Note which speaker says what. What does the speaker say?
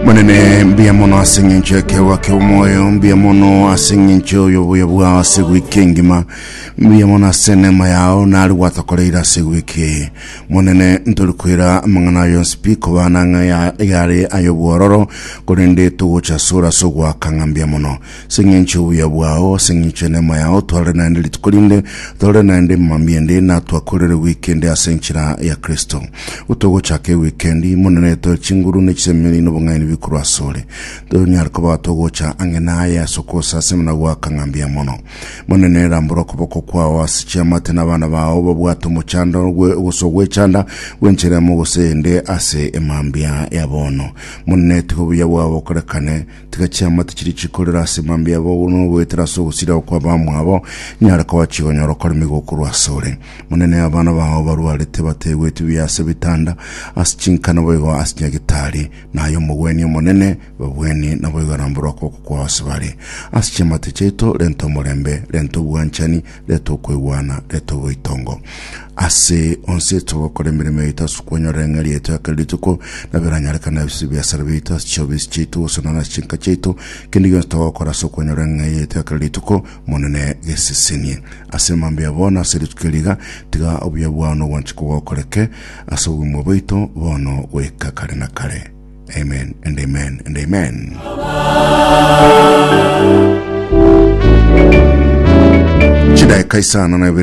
Speaker 1: Manene mbia mono asinginche kewa kemoyo mbia mono asinginche yobuya segwikingima mbia mono asenema yao nali watakoleira segwiki monene ntolukwira mangana yo speak bananga yale ayobororo kurinde tugocha sura sogwa kangambia mono singinche uyabwao singinche nema yao twale nande litukolinde twale nande mambiende na twakorere weekend asenchira ya Kristo utogocha ke weekend monene to chinguru ne chisemeli no bungani bikuru asole donyar ko batogocha angena ya sokosa semna gwa kangambia mono monene ramburo kuboko kwa wasicha mate na bana bawo babwato muchanda gusogwe chanda wenchere mu gusende ase emambia yabono monene tubuya bwabo korekane tigachya mate kiri chikorera ase mambia yabo no wetera so gusira kwa bamwabo nyara ko wachigonyoro ko migokuru asole monene abana bawo barualete batewe tubiyase bitanda asichinkana boyo asinyagitari nayo mugweni monene babweni nabo garambura ko kwa wasibali asichemate cheto lento morembe lento bwanchani leto kwewana leto boitongo ase onse to koremereme itasukonyora ngari eto akalituko nabiranyara kana bisibya servita chobis cheto sonana chinka cheto kindiyo to koraso konyora ngari eto akalituko monene gesisini ase mambia bona serikeliga tiga obyabwano wanchiko wakoreke aso wimoboito bono wekakare na kare. Amen and amen and amen. Chidai kaisa na